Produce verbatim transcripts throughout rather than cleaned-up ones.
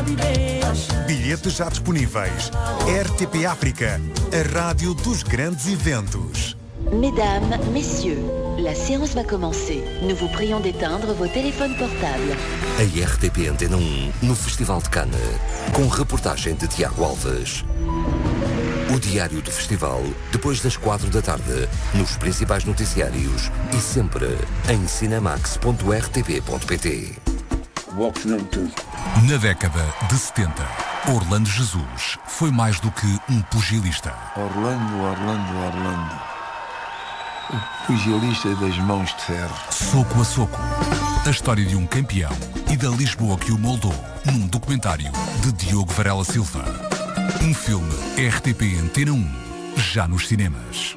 Bilhetes já disponíveis. R T P África, a rádio dos grandes eventos. Mesdames, messieurs, la séance va commencer. Nous vous prions d'éteindre vos téléphones portables. A R T P Antena um no Festival de Cannes, com reportagem de Tiago Alves. O diário do festival, depois das quatro da tarde, nos principais noticiários e sempre em cinemax ponto r t p ponto p t. Boxe não tudo. Na década de setenta, Orlando Jesus foi mais do que um pugilista. Orlando, Orlando, Orlando. O pugilista das mãos de ferro. Soco a soco. A história de um campeão e da Lisboa que o moldou num documentário de Diogo Varela Silva. Um filme R T P Antena um, já nos cinemas.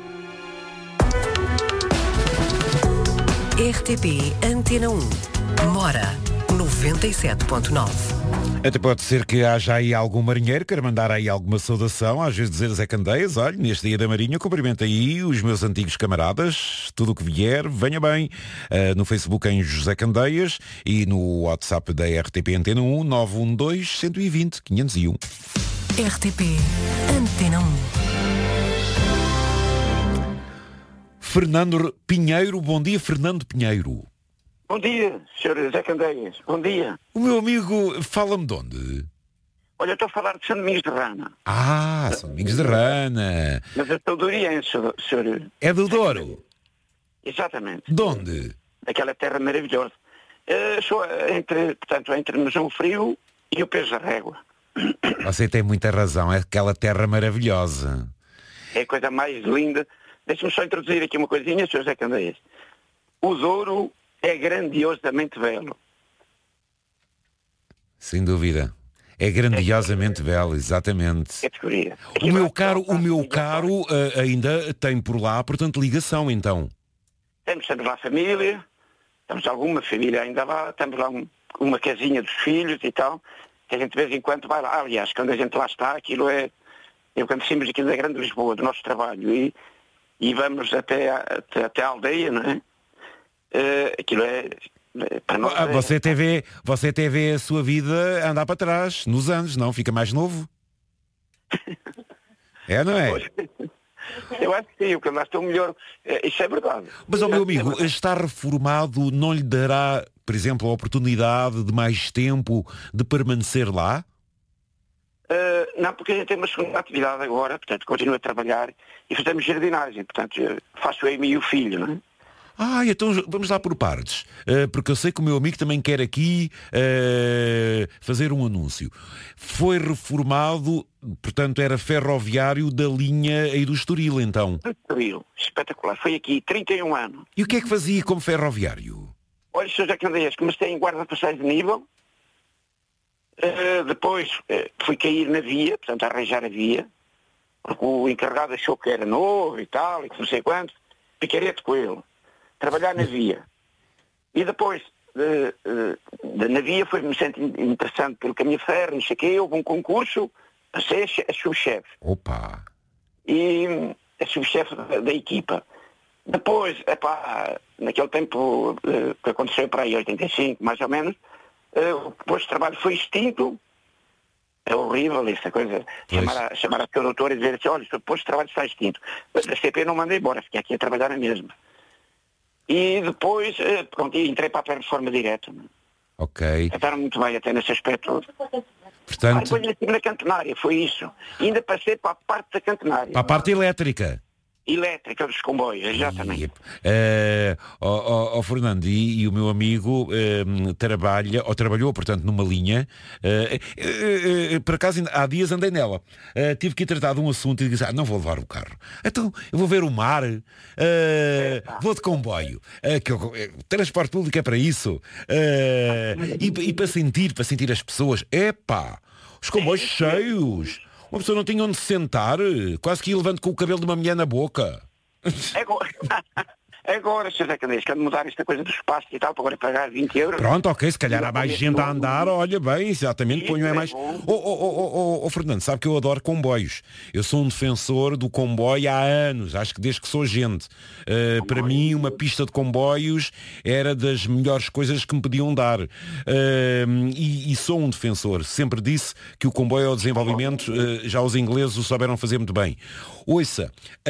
R T P Antena um. Mora noventa e sete ponto nove. Até pode ser que haja aí algum marinheiro, queira mandar aí alguma saudação, às vezes dizer Zé Candeias, olha, neste dia da Marinha, cumprimento aí os meus antigos camaradas, tudo o que vier, venha bem, uh, no Facebook em José Candeias e no WhatsApp da R T P Antena um, nove um dois, um dois zero, quinhentos e um. R T P Antena um. Fernando Pinheiro, bom dia, Fernando Pinheiro. Bom dia, senhor Zé Candeias. Bom dia. O meu amigo, fala-me de onde? Olha, eu estou a falar de São Domingos de Rana. Ah, São Domingos de Rana. Mas eu estou do Oriente, senhor. É do Douro? Exatamente. De onde? Daquela terra maravilhosa. Uh, sou entre, portanto, entre o João Frio e o Peso da Régua. Você tem muita razão, é aquela terra maravilhosa. É a coisa mais linda. Deixe-me só introduzir aqui uma coisinha, senhor Zé Candeias. O Douro é grandiosamente belo. Sem dúvida. É grandiosamente belo, exatamente. Categoria. O meu caro, o meu caro uh, ainda tem por lá, portanto, ligação, então. Temos, temos lá família, temos alguma família ainda lá, temos lá um, uma casinha dos filhos e tal, que a gente de vez em quando vai lá. Aliás, quando a gente lá está, aquilo é... Eu quando saímos aqui da Grande Lisboa, do nosso trabalho, e, e vamos até a, até, até a aldeia, não é? Uh, aquilo é... Para nós ah, é... Você até vê, você até vê a sua vida andar para trás, nos anos, não? Fica mais novo? É, não é? Eu acho que sim, o que lá estou melhor. Isso é verdade. Mas, ó, meu amigo, estar reformado não lhe dará, por exemplo, a oportunidade de mais tempo de permanecer lá? Uh, não, porque a gente tem uma segunda atividade agora, portanto, continuo a trabalhar e fazemos jardinagem, portanto, faço eu e o filho, não é? Ah, então vamos lá por partes, uh, porque eu sei que o meu amigo também quer aqui uh, fazer um anúncio. Foi reformado, portanto era ferroviário da linha aí do Estoril, então. Do Estoril, espetacular. Foi aqui trinta e um anos. E o que é que fazia como ferroviário? Olha, senhor José Candeias, comecei em guarda de passagem de nível, uh, depois uh, fui cair na via, portanto a arranjar a via, porque o encarregado achou que era novo e tal, e que não sei quanto, picarete com ele. Trabalhar na via. E depois, de, de, de, na via foi-me sempre interessante pelo caminho de ferro, não sei o quê, houve um concurso, passei a, a subchefe. Opa! E a subchefe da, da equipa. Depois, epá, naquele tempo uh, que aconteceu para aí, oitenta e cinco, mais ou menos, uh, o posto de trabalho foi extinto. É horrível essa coisa, chamar a, chamar a seu doutor e dizer assim, olha, o posto de trabalho está extinto. Mas da C P não mandei embora, fiquei aqui a trabalhar na mesma. E depois, pronto, entrei para a plataforma direta. Ok. Estaram muito bem até nesse aspecto. Portanto... Ah, depois estive na cantenária, foi isso. E ainda passei para a parte da cantenária. Para a parte elétrica. Elétrica dos comboios, exatamente. Uh, oh, oh, Fernando, e, e o meu amigo uh, trabalha, ou trabalhou, portanto, numa linha, uh, uh, uh, por acaso há dias andei nela, uh, tive que ir tratar de um assunto e disse, ah, não vou levar o carro, então eu vou ver o mar, uh, é, vou de comboio, uh, que eu, uh, transporte público é para isso, uh, e, e para sentir, para sentir as pessoas, epá, os comboios é, cheios. Uma pessoa não tinha onde se sentar, quase que ia levando com o cabelo de uma mulher na boca. É, Agora, se José Candeias, quer mudar esta coisa do espaço e tal, para agora pagar vinte euros... Pronto, ok, se calhar há mais gente a andar, olha bem, exatamente, ponho é mais... bom. Oh, oh, oh, oh, oh, Fernando, sabe que eu adoro comboios. Eu sou um defensor do comboio há anos, acho que desde que sou gente. Uh, para mim, uma pista de comboios era das melhores coisas que me podiam dar. Uh, e, e sou um defensor. Sempre disse que o comboio é o desenvolvimento, uh, já os ingleses o souberam fazer muito bem. Ouça,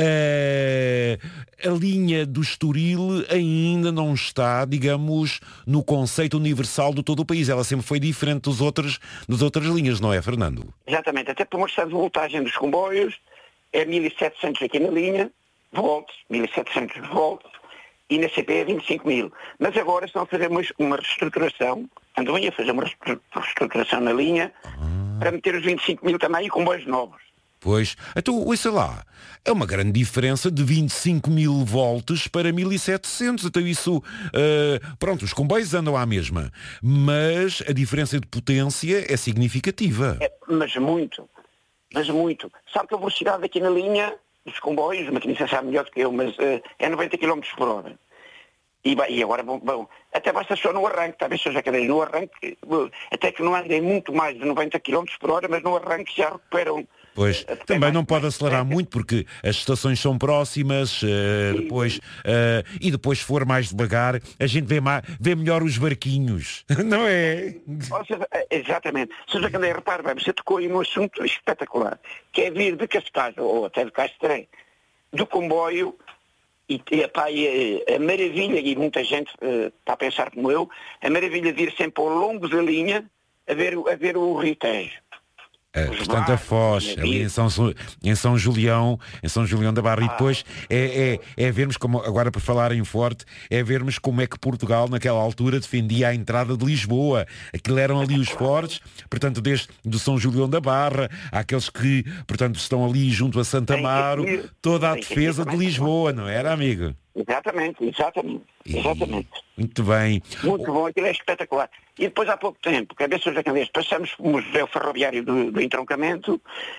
uh, a linha do Estoril ainda não está, digamos, no conceito universal de todo o país. Ela sempre foi diferente dos outros, das outras linhas, não é, Fernando? Exatamente, até por uma questão de voltagem dos comboios, é mil e setecentos aqui na linha, volts, mil e setecentos volts, e na C P é vinte e cinco mil. Mas agora estão a fazer uma, uma reestruturação, andam a fazer uma reestruturação na linha, ah. para meter os vinte e cinco mil também e comboios novos. Pois, então, ouça lá, é uma grande diferença de vinte e cinco mil volts para mil e setecentos, então isso, uh, pronto, os comboios andam à mesma, mas a diferença de potência é significativa. É, mas muito, mas muito. Sabe que a velocidade aqui na linha dos comboios, o maquinista sabe melhor do que eu, mas uh, é noventa quilómetros por hora. E, e agora, bom, bom, até basta só no arranque, talvez seja cadeia no arranque, até que não andem muito mais de noventa quilómetros por hora, mas no arranque já recuperam. Pois, também não pode acelerar muito porque as estações são próximas, uh, depois, uh, e depois se for mais devagar, a gente vê, mais, vê melhor os barquinhos, não é? Seja, exatamente. Seja Candeia, repare bem, você tocou aí num assunto espetacular, que é vir de Cascais, ou até de Castrém, do comboio, e, e, pá, e a, a maravilha, e muita gente uh, está a pensar como eu, a maravilha de ir sempre ao longo da linha a ver, a ver o Rio Tejo. É, portanto, a Foz, ali em São, em São Julião, em São Julião da Barra, ah. e depois é, é, é vermos, como, agora por falar em forte, é vermos como é que Portugal naquela altura defendia a entrada de Lisboa. Aquilo eram ali os fortes, portanto, desde do São Julião da Barra, aqueles que, portanto, estão ali junto a Santa Amaro, toda a defesa de Lisboa, não era, amigo? Exatamente, exatamente, exatamente. E, muito bem. Muito bom, aquilo é espetacular. E depois há pouco tempo, cabeça José Candeias, passamos pelo Museu Ferroviário do, do Entroncamento,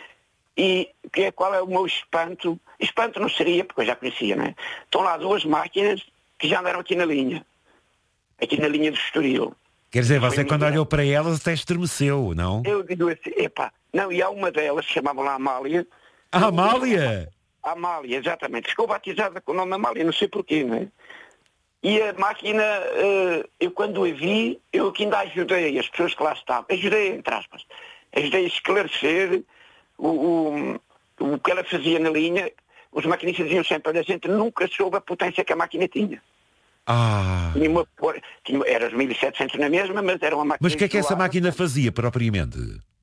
e que é, qual é o meu espanto? Espanto não seria, porque eu já conhecia, não é? Estão lá duas máquinas que já andaram aqui na linha, aqui na linha do Estoril. Quer dizer, você quando olhou para elas até estremeceu, não? Eu digo assim, epá, não, e há uma delas, que chamava lá Amália. A Amália? A Amália, exatamente. Ficou batizada com o nome Amália, não sei porquê, não é? E a máquina, uh, eu quando a vi, eu aqui ainda ajudei as pessoas que lá estavam. Ajudei, entre aspas. Ajudei a esclarecer o, o, o que ela fazia na linha. Os maquinistas diziam sempre, a gente nunca soube a potência que a máquina tinha. Ah. Tinha uma, tinha, era os mil e setecentos na mesma, mas era uma máquina... Mas o que é que essa máquina fazia, propriamente?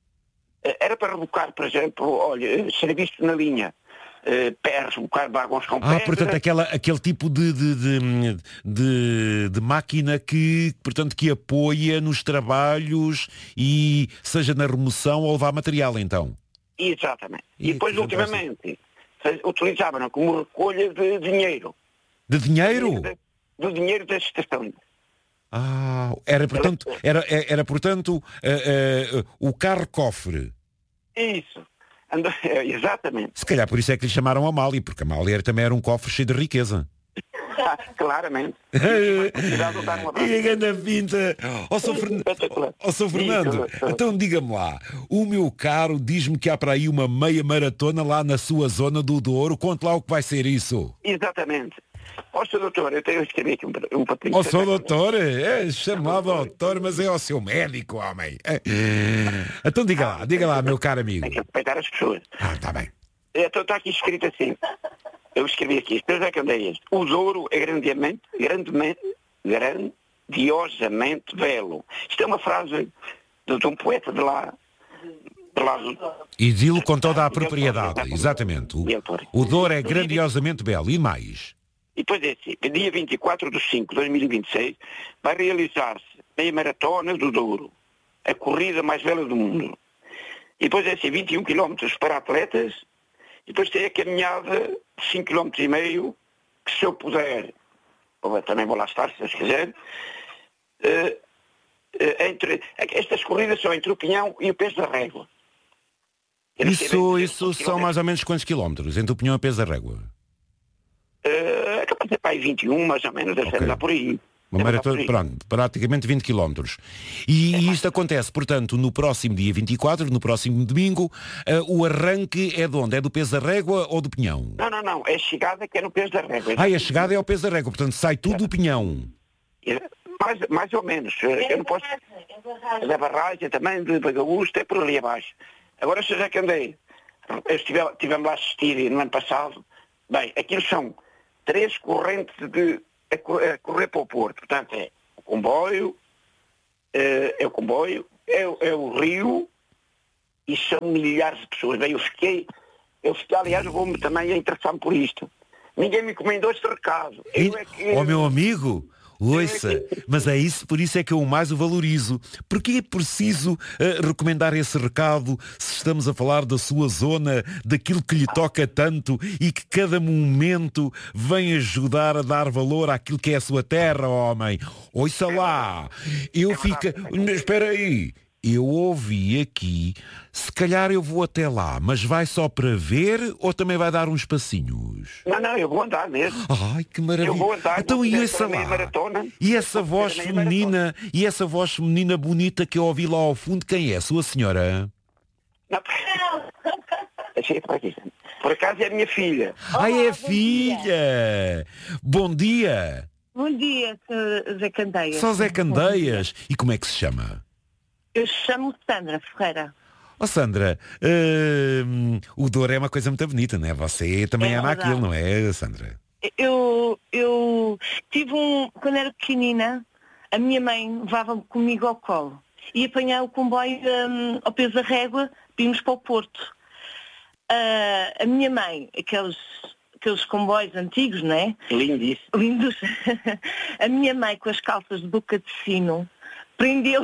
Era para rebocar, por exemplo, olha, serviço na linha. Uh, pés, um bocado de vagões com Ah, portanto, aquela, aquele tipo de, de, de, de, de máquina que, portanto, que apoia nos trabalhos e seja na remoção ou levar material, então. Exatamente. E, e depois, ultimamente, utilizavam como recolha de dinheiro. De dinheiro? De, do dinheiro das estações. Ah, era, portanto, era, era, portanto uh, uh, o carro-cofre. Isso. Andou, exatamente. Se calhar por isso é que lhe chamaram Amália, porque Amália também era um cofre cheio de riqueza. Claramente. E grande pinta. Ó São Fern... oh, São Fernando, então diga-me lá, o meu caro diz-me que há para aí uma meia maratona lá na sua zona do Douro. Conte lá o que vai ser isso. Exatamente. Ó, seu doutor, eu tenho escrever aqui um, um papel. Ó, seu doutor, é chamado doutor, mas é o seu médico, homem. É. Então diga lá, diga lá, meu caro amigo. Tem que respeitar as pessoas. Ah, está bem. Então está aqui escrito assim. Eu escrevi aqui, José Candeias. O Douro é grandemente, grandemente, grandiosamente belo. Isto é uma frase de, de um poeta de lá. De lá do... E dilo com toda a propriedade, exatamente. O, o Douro é grandiosamente belo. E mais? E depois é assim, dia vinte e quatro de cinco de dois mil e vinte e seis vai realizar-se a meia maratona do Douro, a corrida mais bela do mundo. E depois é assim, vinte e um quilómetros para atletas, e depois tem a caminhada de cinco quilómetros e meio, que se eu puder, ou também vou lá estar, se Deus quiser, uh, uh, entre, estas corridas são entre o Pinhão e o Peso da Régua. Isso, isso são mais ou menos quantos quilómetros, entre o Pinhão e o Peso da Régua? Uh, é capaz de para aí vinte e um, mais ou menos, deve Ok. ser lá por aí. Uma Deve lá maratona, por aí. pronto, praticamente vinte quilómetros. E, e isto acontece, portanto, no próximo dia vinte e quatro, no próximo domingo, eh, o arranque é de onde? É do peso da régua ou do pinhão? Não, não, não. É a chegada que é no peso da régua. Ah, a chegada é ao peso da régua, portanto sai tudo do pinhão. Mais, mais ou menos. Eu não posso... É da barragem também, de Bagaústa, é por ali abaixo. Agora, se já que andei, eu estive, estivemos lá a assistir no ano passado, bem, aquilo são três correntes de, a, cor- a correr para o Porto. Portanto, é o comboio, é, é o comboio, é, o- é o rio, e são milhares de pessoas. Bem, eu fiquei, eu fiquei, aliás, vou-me também a interessar-me por isto. Ninguém me encomendou este recado. Eu é que... Ó meu amigo, ouça, mas é isso, por isso é que eu mais o valorizo. Porque é preciso eh, recomendar esse recado se estamos a falar da sua zona, daquilo que lhe toca tanto e que cada momento vem ajudar a dar valor àquilo que é a sua terra, homem. Ouça lá, eu fico... Espera aí. Eu ouvi aqui, se calhar eu vou até lá, mas vai só para ver ou também vai dar uns passinhos? Não, não, eu vou andar mesmo. Ai, que maravilha. Eu vou andar, Então vou e fazer essa a meia lá? maratona. E essa Vou voz fazer a meia feminina, e essa voz feminina bonita que eu ouvi lá ao fundo, quem é? Sua senhora? Não. Deixa para aqui. Por acaso é a minha filha. Ai, é a filha! Bom dia! Bom dia, senhor Zé Candeias. Só Zé Candeias. E como é que se chama? Eu chamo Sandra Ferreira. Ó Sandra, hum, o Douro é uma coisa muito bonita, não é? Você também É ama verdade. aquilo, não é, Sandra? Eu, eu tive um... Quando era pequenina, a minha mãe levava-me comigo ao colo. E apanhava o comboio hum, ao peso da régua, vimos para o Porto. Ah, a minha mãe, aqueles, aqueles comboios antigos, não é? Lindíssimo. Lindos. A minha mãe, com as calças de boca de sino, prendeu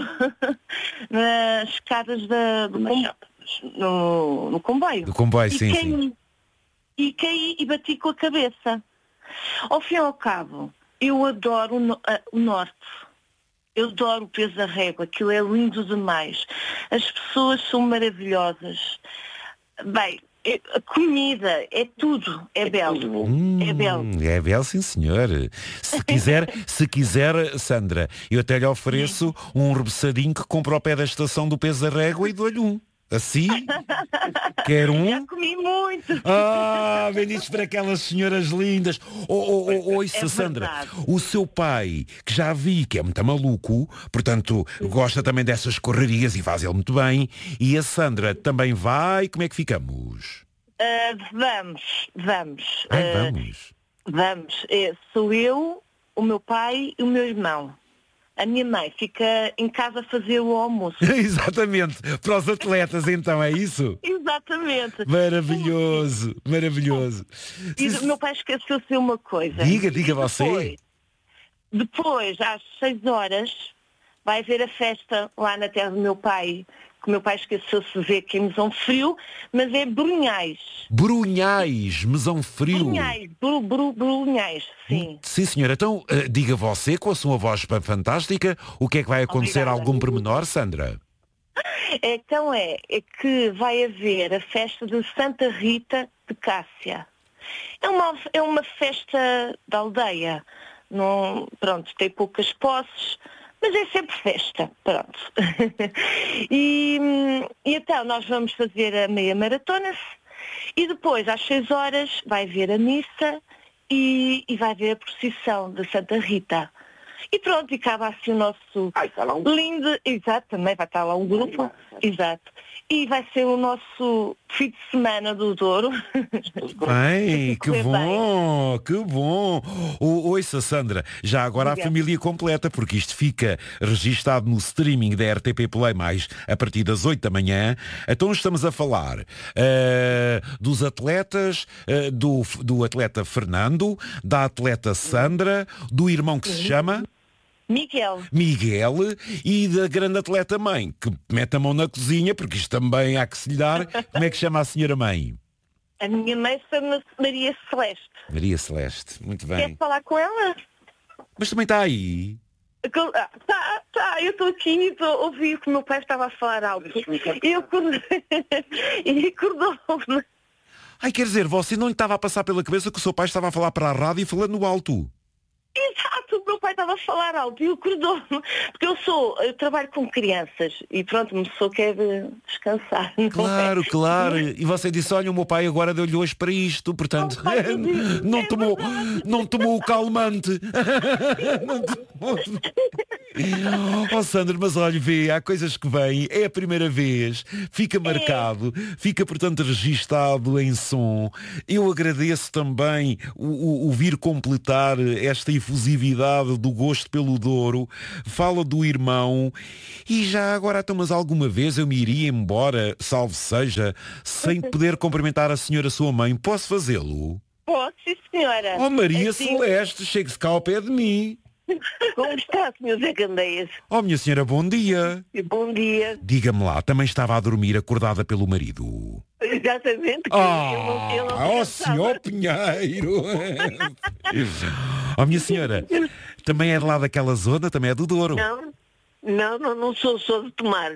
nas escadas da, do com, no, no comboio. Do comboio, e sim, caí, sim. E caí e bati com a cabeça. Ao fim e ao cabo, eu adoro o, no- a- o Norte. Eu adoro o peso da régua. Aquilo é lindo demais. As pessoas são maravilhosas. Bem, é- a comida, é tudo. É, belo. Hum, É belo. É belo, sim, senhor. Se quiser, se quiser, Sandra, eu até lhe ofereço um rebeçadinho que compra ao pé da estação do peso da régua e dou-lhe um. Assim? Quer um? Já comi muito. Ah, benditos para aquelas senhoras lindas. Oh, oh, oh, ouça, É Sandra, verdade. o seu pai, que já vi que é muito maluco, portanto, gosta também dessas correrias e faz ele muito bem, e a Sandra também vai, como é que ficamos? Ah, vamos, vamos. Ai, Ah, vamos. Vamos. É, sou eu, o meu pai e o meu irmão. A minha mãe fica em casa a fazer o almoço. Exatamente, para os atletas então, é isso? Exatamente. Maravilhoso, maravilhoso. E o meu pai esqueceu-se de uma coisa. Diga, diga você. Depois, depois, às seis horas, vai haver a festa lá na terra do meu pai, que o meu pai esqueceu-se de ver que é mesão frio, mas é Brunhais. Brunhais, mesão frio. Brunhais, bru, bru, Brunhais, sim. Sim, senhora. Então, eh, diga você, com a sua voz fa- fantástica, o que é que vai acontecer? Obrigada. Algum pormenor, Sandra? Então é, é que vai haver a festa de Santa Rita de Cássia. É uma, é uma festa da aldeia. Não, pronto, tem poucas posses, mas é sempre festa, pronto. e, e então nós vamos fazer a meia maratona e depois às seis horas vai haver a missa e, e vai haver a procissão de Santa Rita. E pronto, e acaba assim o nosso Ai, está lá um... lindo, exato, também vai estar lá um grupo, exato. E vai ser o nosso fim de semana do Douro. Bem, que Correr bom, que bom. O, ouça, Sandra, já agora Diga. a família completa, porque isto fica registado no streaming da R T P Play mais a partir das oito da manhã. Então estamos a falar eh, dos atletas, eh, do, do atleta Fernando, da atleta Sandra, do irmão que se chama Miguel, Miguel e da grande atleta mãe, que mete a mão na cozinha, porque isto também há que se lhe dar. Como é que chama a senhora mãe? a minha mãe chama-se Maria Celeste. Maria Celeste, muito Quer bem. falar com ela? Mas também está aí. Ah, tá, tá, eu estou aqui e estou a ouvir que o meu pai estava a falar alto. E eu acordei, e acordou-me. Ai, quer dizer, você não lhe estava a passar pela cabeça que o seu pai estava a falar para a rádio e falando alto? Exato, o meu pai estava a falar alto e acordou-me. Porque eu sou, eu trabalho com crianças e pronto, uma pessoa quer descansar. Não Claro, é? claro. E você disse, olha, o meu pai agora deu-lhe hoje para isto, portanto, pai não disse. não, É tomou, verdade. não tomou o calmante. Não tomou... Oh, Sandra, mas olha, vê, há coisas que vêm, é a primeira vez, fica marcado, fica, portanto, registado em som. Eu agradeço também o, o, o vir completar esta efusividade do gosto pelo Douro, fala do irmão, e já agora, então, mas alguma vez eu me iria embora, salve seja, sem poder cumprimentar a senhora sua mãe, posso fazê-lo? Pode, sim, senhora. Oh, Maria Assim, Celeste, chegue-se cá ao pé de mim. como está, senhor Zé Candeias? Oh, minha senhora, bom dia. E bom dia. Diga-me lá, também estava a dormir acordada pelo marido? Exatamente. que Ah, eu não- eu não oh, pensava. senhor Pinheiro. Oh, minha senhora, também é de lá daquela zona, também é do Douro. Não, não, não, não sou, sou de Tomar.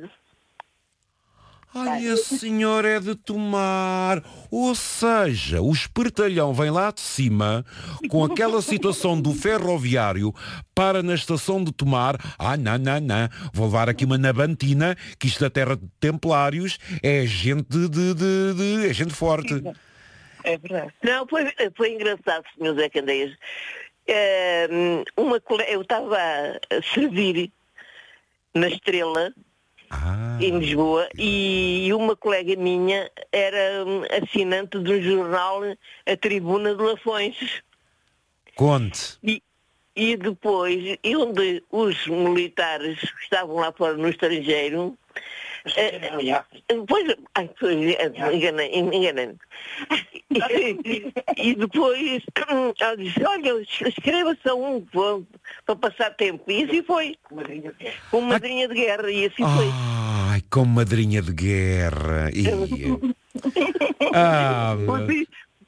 Ai, a senhora é de Tomar. Ou seja, o espertalhão vem lá de cima, com aquela situação do ferroviário, para na estação de Tomar. Ah, não, não, não. Vou levar aqui uma nabantina, que isto da terra de templários é gente de, de, de, de- é gente forte. É verdade. Não, foi, foi engraçado, senhor Zé Candeias. Eh, uma cole... Eu estava a servir na Estrela, Ah, em Lisboa, e uma colega minha era hum, assinante de um jornal, a Tribuna de Lafões. conte. E, e depois, e onde os militares que estavam lá fora no estrangeiro, eh, depois, ai, pois, eh, enganei, enganei. E, e depois ela disse, olha, escreva-se a um para, para passar tempo. E assim foi. Com madrinha de guerra, e assim foi. Ai, com madrinha de guerra. Ia. Ah, Pois,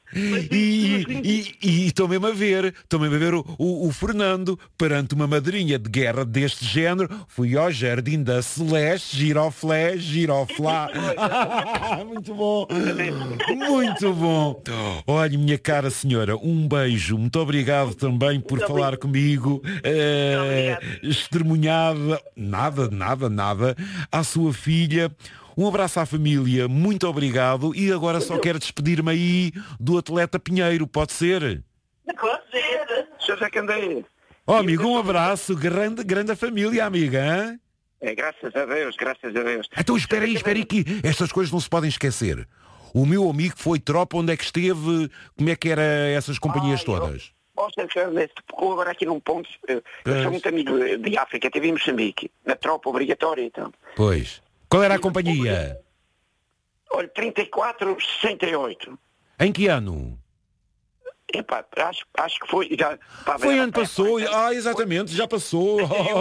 E e- e estou mesmo a ver, estou mesmo a ver o, o- o Fernando perante uma madrinha de guerra deste género. Fui ao Jardim da Celeste, giroflé, giroflá. Muito bom, muito bom. Olha, minha cara senhora, um beijo, muito obrigado também por Muito falar comigo. Eh, obrigada. extremunhada, nada, nada, nada, à sua filha. Um abraço à família, muito obrigado. E agora só quero despedir-me aí do atleta Pinheiro, pode ser? Pode ser. senhor Zé Candeias. Oh, amigo, um abraço, grande, grande família, amiga. Hein? É, graças a Deus, graças a Deus. Então espera aí, espera aí, que estas coisas não se podem esquecer. O meu amigo foi tropa, onde é que esteve, como é que era essas companhias Ai, todas? Ó, senhor Candeias, tocou agora aqui num ponto. Eu, eu Pois. sou muito amigo de África, estive em Moçambique, na tropa obrigatória, então. Pois. Qual era a companhia? Olha, trinta e quatro, sessenta e oito. Em que ano? Epá, acho, acho que foi. Já, pá, Foi era- ano passou, ah, exatamente, já passou.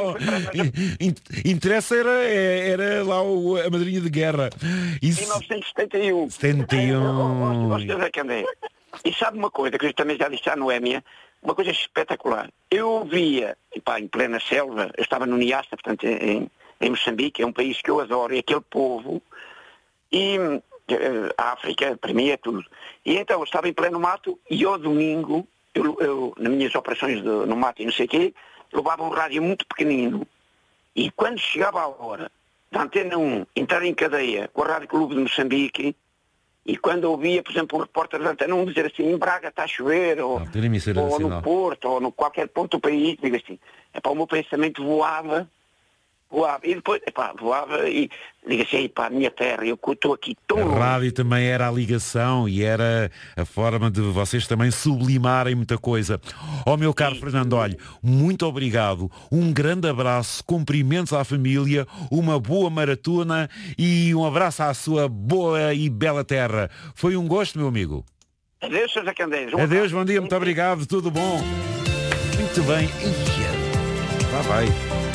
In- Interessa era, era lá o- a madrinha de guerra. Em Isso, mil novecentos e setenta e um. setenta e um. Ó, senhor Zé Candeias, e sabe uma coisa que eu também já disse à Noémia, uma coisa espetacular. Eu via, epá, em plena selva, eu estava no Niassa, portanto, em, em Moçambique, é um país que eu adoro, e aquele povo, e eh, a África, para mim, é tudo. E então, eu estava em pleno mato, e ao domingo, eu, eu, nas minhas operações de- no mato e não sei o quê, levava um rádio muito pequenino, e quando chegava a hora da Antena um entrar em cadeia com a Rádio Clube de Moçambique, e quando ouvia, por exemplo, um repórter da Antena um dizer assim, em Braga está a chover, ou, Não, tem emissora ou no nacional. Porto, ou no qualquer ponto do país, digo assim, epá, o meu pensamento voava, voava, e depois, epá, voava e digo assim, epá, a minha terra, eu estou aqui tão A longe. rádio também era a ligação e era a forma de vocês também sublimarem muita coisa. Ó meu caro Fernando, olha, muito obrigado, um grande abraço, cumprimentos à família, uma boa maratona e um abraço à sua boa e bela terra. Foi um gosto, meu amigo. Adeus, senhor Zé Candeias. Um Adeus, abraço. bom dia, muito obrigado, tudo bom. Muito bem. Ia. Lá vai.